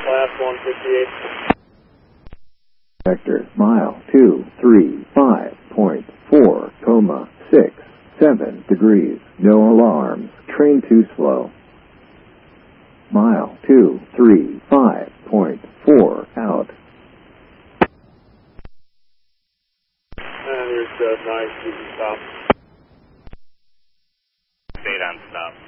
class 158. Vector, mile 235.4, 67 no alarms, train too slow. Mile 235.4, out. And here's nice, easy stop. Stayed on stop.